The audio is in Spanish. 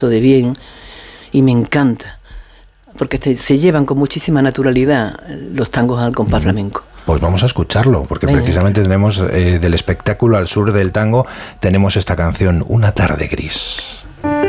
de bien y me encanta, porque se llevan con muchísima naturalidad los tangos al compás flamenco. Pues vamos a escucharlo, porque precisamente tenemos del espectáculo al sur del tango, tenemos esta canción, Una tarde gris.